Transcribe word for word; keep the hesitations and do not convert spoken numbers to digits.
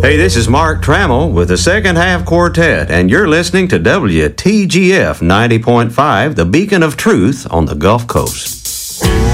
Hey, this is Mark Trammell with the Second Half Quartet, and you're listening to W T G F ninety point five, the beacon of truth on the Gulf Coast.